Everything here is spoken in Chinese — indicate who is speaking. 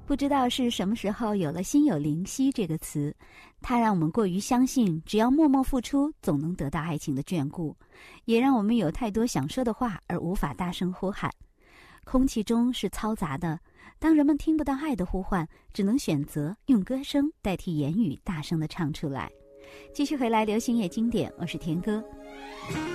Speaker 1: 不知道是什么时候有了心有灵犀这个词，它让我们过于相信只要默默付出总能得到爱情的眷顾，也让我们有太多想说的话而无法大声呼喊。空气中是嘈杂的，当人们听不到爱的呼唤，只能选择用歌声代替言语大声地唱出来。继续回来流行乐经典，我是田歌。